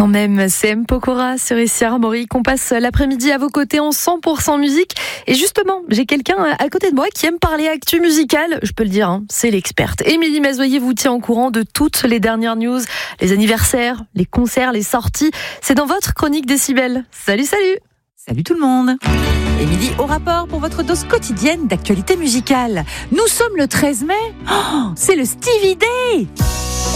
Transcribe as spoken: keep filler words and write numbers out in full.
Quand même, c'est M. Pokora sur Ici Armorique. On passe l'après-midi à vos côtés en cent pour cent musique. Et justement, j'ai quelqu'un à côté de moi qui aime parler actu musicale. Je peux le dire, hein, c'est l'experte. Émilie Mazoyer vous tient au courant de toutes les dernières news, les anniversaires, les concerts, les sorties. C'est dans votre chronique Décibel. Salut, salut! Salut tout le monde. Émilie au rapport pour votre dose quotidienne d'actualité musicale. Nous sommes le treize mai. Oh, c'est le Stevie Day.